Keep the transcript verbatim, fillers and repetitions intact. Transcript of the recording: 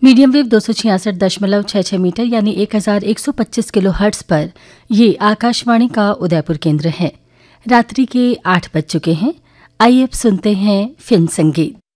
Medium wave दो सौ छियासठ दशमलव छह छह मीटर यानी एक हजार एक सौ पच्चीस किलो हर्ट्ज पर ये आकाशवाणी का उदयपुर केंद्र है। रात्रि के आठ बज चुके हैं। आइए अब सुनते हैं फिल्म संगीत।